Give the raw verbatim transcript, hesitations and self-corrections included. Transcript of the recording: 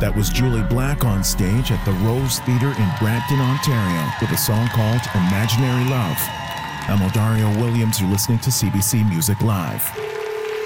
That was Jully Black on stage at the Rose Theatre in Brampton, Ontario, with a song called Imaginary Love. I'm Odario Williams. You're listening to C B C Music Live.